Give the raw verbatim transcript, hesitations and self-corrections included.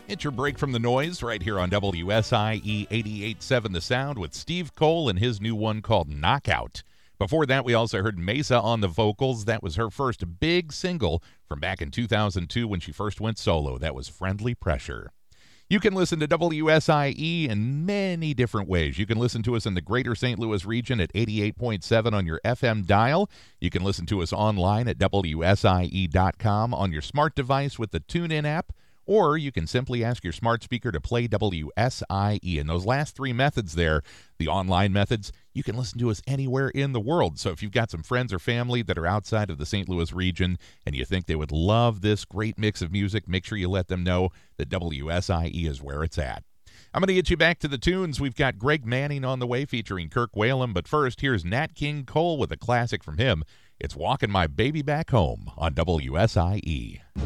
It's your break from the noise right here on W S I E eighty-eight point seven The Sound with Steve Cole and his new one called Knockout. Before that, we also heard Mesa on the vocals. That was her first big single from back in two thousand two when she first went solo. That was Friendly Pressure. You can listen to W S I E in many different ways. You can listen to us in the greater Saint Louis region at eighty-eight point seven on your F M dial. You can listen to us online at W S I E dot com on your smart device with the TuneIn app. Or you can simply ask your smart speaker to play W S I E. And those last three methods there, the online methods, you can listen to us anywhere in the world. So if you've got some friends or family that are outside of the Saint Louis region and you think they would love this great mix of music, make sure you let them know that W S I E is where it's at. I'm going to get you back to the tunes. We've got Greg Manning on the way featuring Kirk Whalum. But first, here's Nat King Cole with a classic from him. It's Walking My Baby Back Home on W S I E.